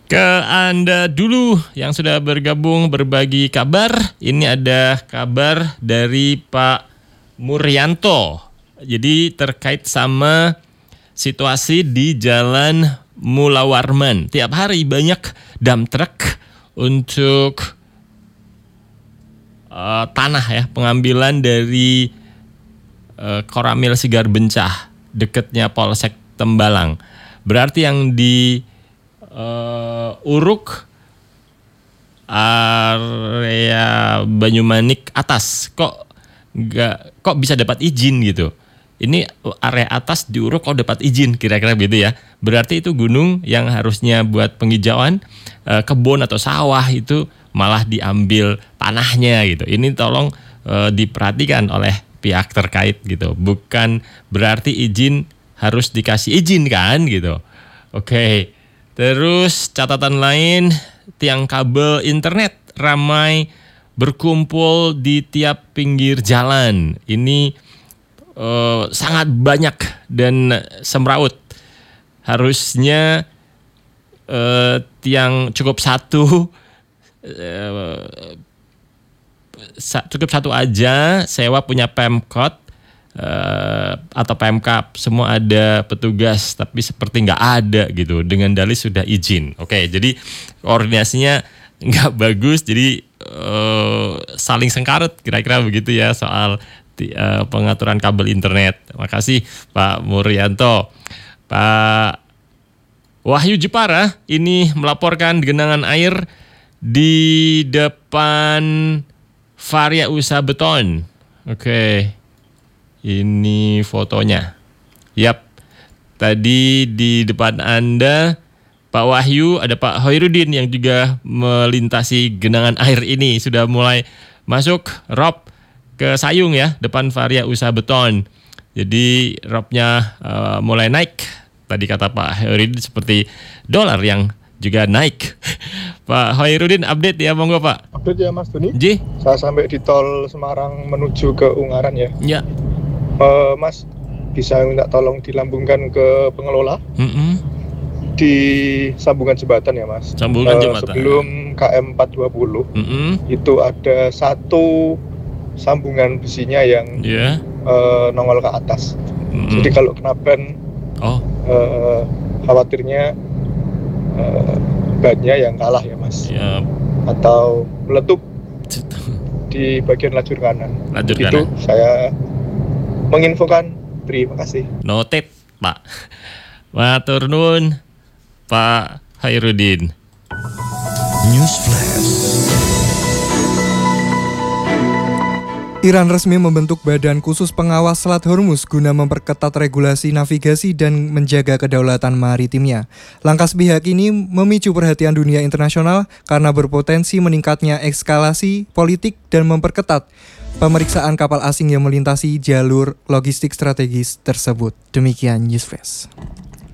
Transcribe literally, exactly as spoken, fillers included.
Ke Anda dulu yang sudah bergabung berbagi kabar. Ini ada kabar dari Pak Muryanto. Jadi terkait sama situasi di Jalan Mula Warman. Tiap hari banyak dump truck untuk uh, tanah ya, pengambilan dari uh, Koramil Sigar Bencah, dekatnya Polsek Tembalang. Berarti yang di Uh, Uruk area Banyumanik atas kok nggak kok bisa dapat izin gitu. Ini area atas di Uruk kok dapat izin, kira-kira gitu ya. Berarti itu gunung yang harusnya buat penghijauan uh, kebun atau sawah itu malah diambil tanahnya gitu. Ini tolong uh, diperhatikan oleh pihak terkait gitu. Bukan berarti izin harus dikasih izin kan gitu. Oke. Okay. Terus catatan lain, tiang kabel internet ramai berkumpul di tiap pinggir jalan. Ini eh, sangat banyak dan semraut. Harusnya eh, tiang cukup satu, eh, cukup satu aja, sewa punya Pemkot. Uh, atau Pemkap, semua ada petugas, tapi seperti nggak ada gitu, dengan dalih sudah izin. Oke, jadi koordinasinya nggak bagus, jadi uh, saling sengkarut, kira-kira begitu ya soal uh, pengaturan kabel internet. Makasih Pak Muryanto. Pak Wahyu Jepara ini melaporkan genangan air di depan Varia Usaha Beton. Oke. Ini fotonya. Yap, tadi di depan Anda Pak Wahyu, ada Pak Hoirudin yang juga melintasi genangan air ini. Sudah mulai masuk rob ke Sayung ya, depan Varia Usaha Beton. Jadi robnya uh, mulai naik. Tadi kata Pak Hoirudin seperti dolar yang juga naik. Pak Hoirudin update ya, monggo Pak. Update ya Mas Doni. Ji. Saya sampai di tol Semarang menuju ke Ungaran ya. Ya. Uh, Mas bisa minta tolong dilambungkan ke pengelola mm-hmm. di sambungan jembatan ya Mas. Sambungan uh, jembatan. Sebelum K M empat dua puluh mm-hmm. itu ada satu sambungan besinya yang yeah. uh, nongol ke atas. Mm-hmm. Jadi kalau kena ban, oh. uh, khawatirnya uh, bannya yang kalah ya Mas. Yeah. Atau meletup di bagian lajur kanan. Lajur itu kanan. Saya menginfokan. Terima kasih. Noted, Pak. Matur nuwun, Pak Hairudin. News Flash. Iran resmi membentuk Badan Khusus Pengawas Selat Hormuz guna memperketat regulasi navigasi dan menjaga kedaulatan maritimnya. Langkah sepihak ini memicu perhatian dunia internasional karena berpotensi meningkatnya eskalasi politik dan memperketat pemeriksaan kapal asing yang melintasi jalur logistik strategis tersebut. Demikian News Flash.